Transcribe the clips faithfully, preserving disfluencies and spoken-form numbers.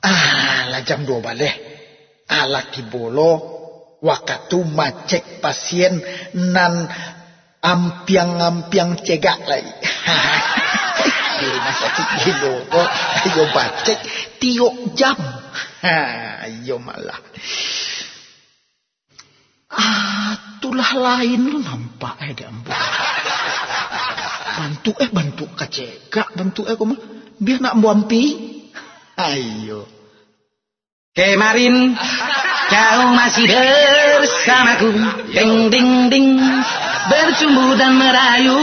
Ah, lah jam dua balik. Ah, laki bolo waktu macek pasien nan ampiang-ampiang cegak lagi. Di rumah sakit gilo kok ayo bacek tiok jam. Ha, ayo malah. Ah, itulah lain lu nampak eh di ambu. Bantu eh bantu kacegak, bantu eh koma. Biar nak buampi. Ayo. Kemarin kau masih bersamaku, ding ding ding, bercumbu dan merayu.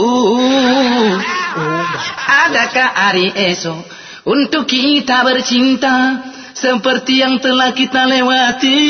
Oh, adakah hari esok untuk kita bercinta seperti yang telah kita lewati?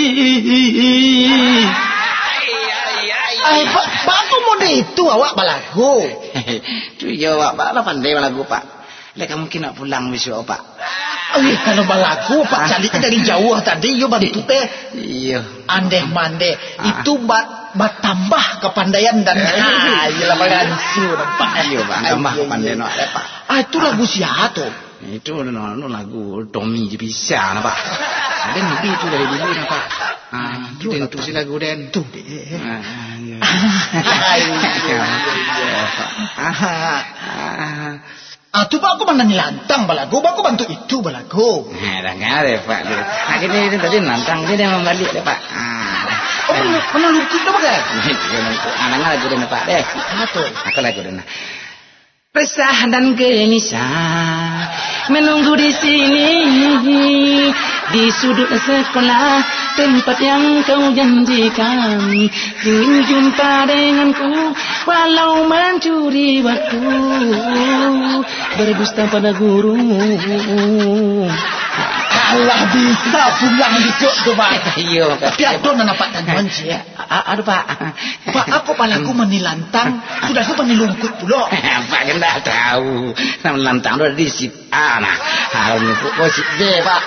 Ay, pak, pak aku mau itu awak balagu. Tu ya awak bala pandai balagu pak. Lek mungkin nak pulang besok pak. Ay, kalau balagu pak carinya dari jauh tadi yo bantu teh. Iya. Andeh mande itu bat bat tambah kepandaian dan ah, iyalah bagansu nampak. Iya pak, tambah kepandaian awak pak. Ah, itu lagu siapa tu? Itu no, no, lagu Tommy bisa nampak. Ada nabi itu dari dulu nampak. Ah, itu den tu si lagu den. Tu deh. Ah, iya. Ah, tu pak aku mana nilantang balagu, aku bantu itu balagu. Nah, dah ngare pak. Akhirnya dia tadi nantang dia dia membalik deh pak. Ah. Oh, mana lukis tu pakai? Anak lagu den pak deh. Apa? Aku lagu den. Resah dan gelisah menunggu di sini di sudut sekolah tempat yang kau janjikan, ingin jumpa denganku walau mencuri waktu, berdusta pada guru. Allah bisa pulang dicok tu pak. Iya. Tapi ada nak nampak tangan sih. Ada pak. Pak aku palaku menilantang sudah aku menilungkut pula. Pak kan tak tahu. Nama lantang tu ada di sit A nah. Harus nyebut sit B pak.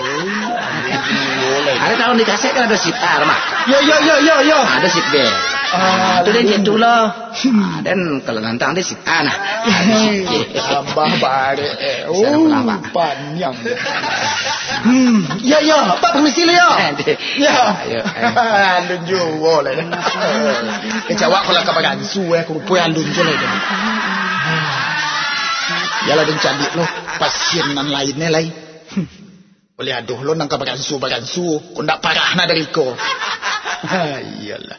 Ada tahu di kaset kan ada sit A mak. Yo yo yo yo yo. Ada sit B. Ah, tu dia gitu loh. Ah, dan kalau lantang dia sit A nah. Tambah bare. Oh, panjang. Hmm, ya ya, Pak permisi le ya. Ya. Andun juwo le. Kecawak kalau kabagan su eh ku puan andun juwo le. Ya lah den cadik lo pasien nan lainnya lai. Boleh aduh lo nang kabagan su bagan su, ku ndak parahna dari ko. Iyalah.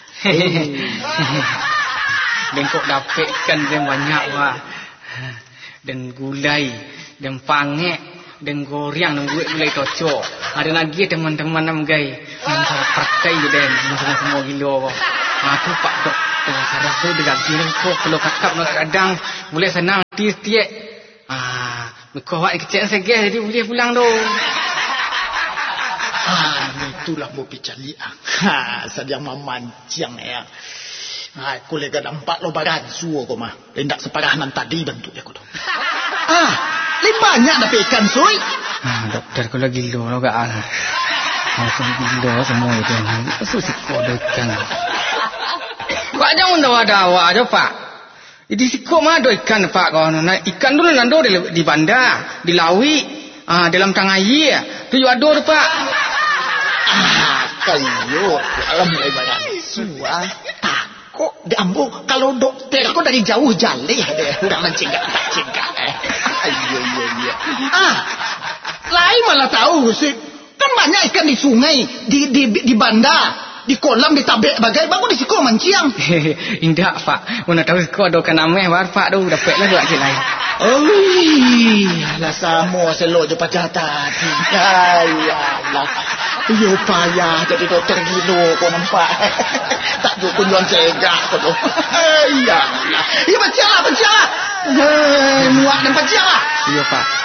Dan kok dapatkan yang banyak wah. Dan gulai, dan pangek, dan goreng, dan gue gulai tocok. Ada lagi teman-teman nam gay, antara pakai dan semua semua gilo. Aku pak dokter, saraf tu dekat sini kok kalau kakap nak kadang boleh senang tiap-tiap. Ah, kau awak kecil saja jadi boleh pulang tu. Ah, itulah mau picali ah. Ha, sadiang mamancang ya. Ah, aku lega nampak lo bagan suo kau mah. Tidak separah nan tadi bentuk dia kau tu. Ah, lebih banyak dah ikan soi. Ah, dokter kau lagi lo lo gak ah. Aku gila semua itu. Susik kau ikan. Pak jangan dawa-dawa aja pak. Di siko mah ada ikan pak kau. Nah, ikan dulu nando di, di bandar, di lawi, ah dalam tangai tu juga ada pak. Ah, kayu dalam mulai bagan suah. Takut diambil kalau dokter aku dari jauh jalih deh. Udah mencegah tak cegah eh. Ayo ayo ayo. Ah, lain malah tahu sih. Kan banyak ikan di sungai, di di di bandar. Di kolam di tabek bagai bagus di siko manciang. Indah pak, mana tahu kau ada kan ameh war pak tu dapat lah buat lain. Oh, lah sama selo je pacah tadi. Ayalah. Yo payah jadi dokter gilo kau nampak. Takjuk kunjung cegak kau tu. Ayalah. Ya baca lah, baca lah. Hei, muak dan baca lah. Iya pak.